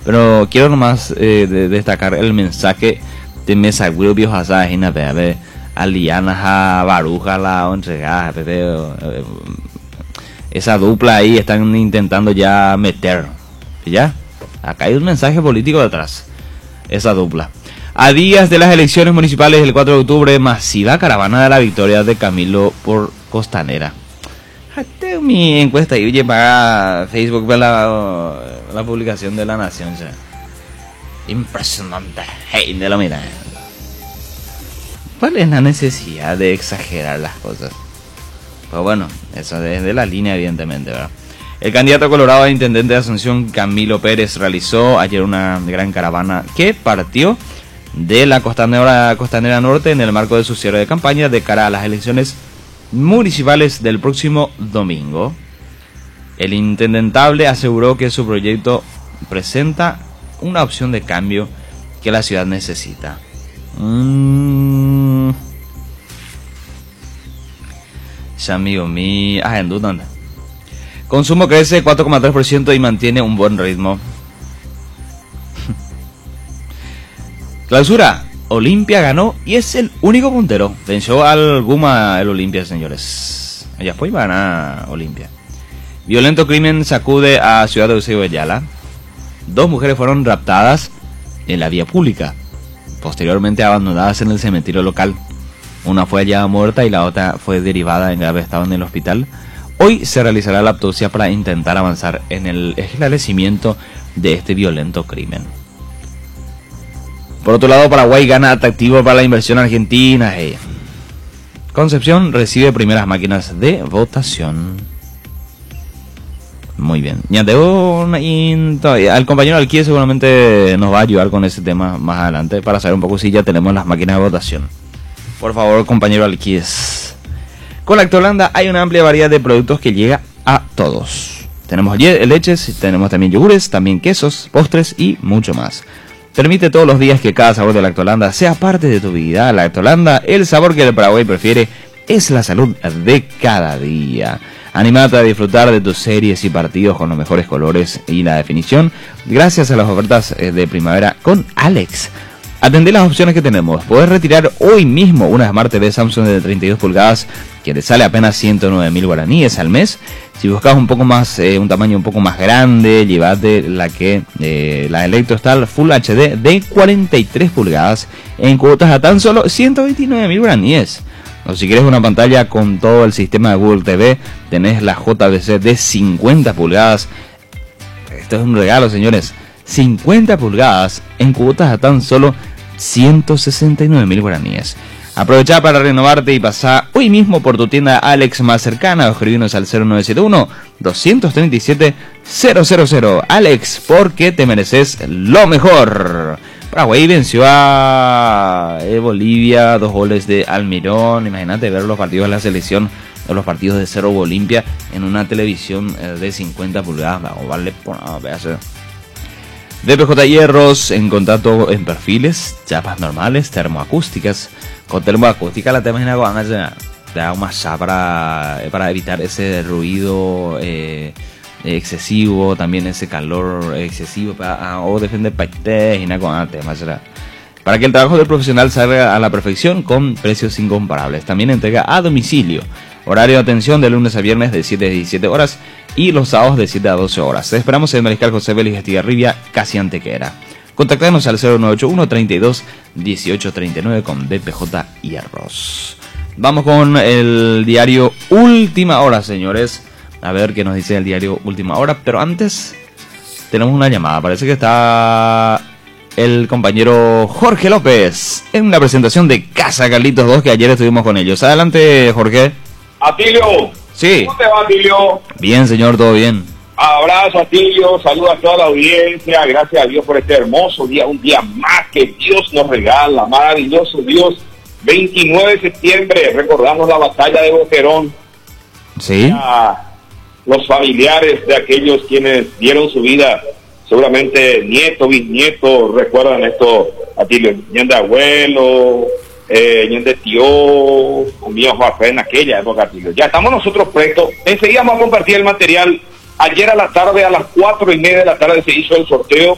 Pero quiero nomás destacar el mensaje de Mesa Wilbios Hazaje en la Aliana Baruja la entregada, esa dupla ahí están intentando ya meter, ¿ya? Acá hay un mensaje político detrás, esa dupla. A días de las elecciones municipales del 4 de octubre, masiva caravana de la victoria de Camilo por Costanera. Tengo mi encuesta y oye, para Facebook ver la publicación de La Nación, ¿sí? Impresionante, hey, de lo mira. ¿Cuál es la necesidad de exagerar las cosas? Pues bueno, eso desde la línea, evidentemente, ¿verdad? El candidato colorado a intendente de Asunción, Camilo Pérez, realizó ayer una gran caravana que partió de la Costanera Norte en el marco de su cierre de campaña de cara a las elecciones municipales del próximo domingo. El intendentable aseguró que su proyecto presenta una opción de cambio que la ciudad necesita. Amigo mío, en duda. Consumo crece 4,3% y mantiene un buen ritmo. Clausura, Olimpia ganó y es el único puntero. Venció al Guma el Olimpia, señores. Allá fue y van a Olimpia. Violento crimen sacude a Ciudad de Eusebio de Yala. 2 mujeres fueron raptadas en la vía pública, posteriormente abandonadas en el cementerio local. Una fue hallada muerta y la otra fue derivada en grave estado en el hospital. Hoy se realizará la autopsia para intentar avanzar en el esclarecimiento de este violento crimen. Por otro lado, Paraguay gana atractivo para la inversión argentina. Concepción recibe primeras máquinas de votación. Muy bien. Al compañero Alquí seguramente nos va a ayudar con ese tema más adelante para saber un poco si ya tenemos las máquinas de votación. Por favor, compañero Alquies. Con Lactolanda hay una amplia variedad de productos que llega a todos. Tenemos leches, tenemos también yogures, también quesos, postres y mucho más. Permite todos los días que cada sabor de Lactolanda sea parte de tu vida. Lactolanda, el sabor que el Paraguay prefiere, es la salud de cada día. Anímate a disfrutar de tus series y partidos con los mejores colores y la definición gracias a las ofertas de primavera con Alex. Atendé las opciones que tenemos. Podés retirar hoy mismo una Smart TV Samsung de 32 pulgadas que te sale apenas 109.000 guaraníes al mes. Si buscas un poco más, un tamaño un poco más grande, llevate la Electrostar Full HD de 43 pulgadas en cuotas a tan solo 129.000 guaraníes. O si quieres una pantalla con todo el sistema de Google TV, tenés la JVC de 50 pulgadas. Esto es un regalo, señores. 50 pulgadas en cuotas a tan solo 169.000 guaraníes. Aprovecha para renovarte y pasar hoy mismo por tu tienda Alex más cercana o escribirnos al 0971-237-000. Alex, porque te mereces lo mejor. Paraguay venció a Bolivia, 2 goles de Almirón. Imagínate ver los partidos de la selección o los partidos de Cerro Olimpia en una televisión de 50 pulgadas. Vale, DPJ Hierros en contacto en perfiles, chapas normales, termoacústicas. Con termoacústica la tema es da una chapa para evitar ese ruido excesivo, también ese calor excesivo o defender paquetes y nada con temas para que el trabajo del profesional salga a la perfección con precios incomparables. También entrega a domicilio. Horario de atención de lunes a viernes de 7 a 17 horas y los sábados de 7 a 12 horas. Te esperamos en Mariscal José Vélez Estigarribia, casi Antequera. Contactanos al 0981 32 18 39 con DPJ Hierros. Vamos con el diario Última Hora, señores. A ver qué nos dice el diario Última Hora. Pero antes tenemos una llamada. Parece que está el compañero Jorge López en la presentación de Casa Carlitos 2 que ayer estuvimos con ellos. Adelante, Jorge. Atilio. Sí. ¿Cómo te va, Atilio? Bien, señor, todo bien. Abrazo, Atilio. Saludos a toda la audiencia. Gracias a Dios por este hermoso día. Un día más que Dios nos regala. Maravilloso Dios. 29 de septiembre. Recordamos la batalla de Boquerón. Sí. Los familiares de aquellos quienes dieron su vida. Seguramente nietos, bisnietos recuerdan esto, Atilio. Ñan de abuelo, ñan de tío, mío Juan en aquella época, Atilio. Ya estamos nosotros prestos. Enseguida vamos a compartir el material. Ayer a la tarde, a las 4:30 de la tarde, se hizo el sorteo